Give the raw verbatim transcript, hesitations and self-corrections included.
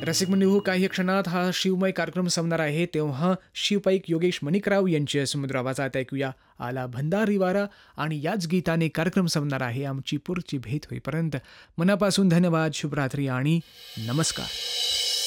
रसिक मंडळी हो, काही क्षणात हा शिवमय कार्यक्रम संपणार आहे, तेव्हा शिवपाईक योगेश मणिकराव यांच्या सुमधुर आवाजात ऐकूया आला भंडारी वारा. आणि याच गीताने कार्यक्रम संपणार आहे. आमची पुढची भेट होईपर्यंत मनापासून धन्यवाद, शुभरात्री आणि नमस्कार.